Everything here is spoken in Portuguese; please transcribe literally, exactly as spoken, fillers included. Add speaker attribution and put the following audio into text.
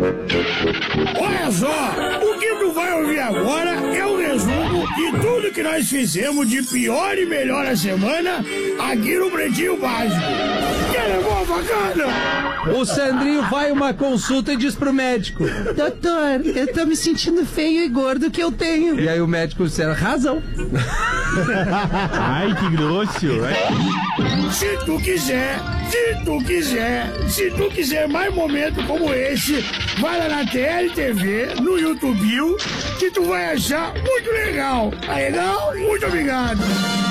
Speaker 1: Olha só, o que tu vai ouvir agora é o resumo de tudo que nós fizemos de pior e melhor a semana aqui no Pretinho Básico. Que levou bacana?
Speaker 2: O Sandrinho vai uma consulta e diz pro médico: doutor, eu tô me sentindo feio e gordo, que eu tenho. E aí o médico disse: razão.
Speaker 3: Ai, que grosso.
Speaker 1: Se tu quiser, se tu quiser, se tu quiser mais momentos como esse, vai lá na T L T V, no YouTube, que tu vai achar muito legal. Tá legal? Muito obrigado.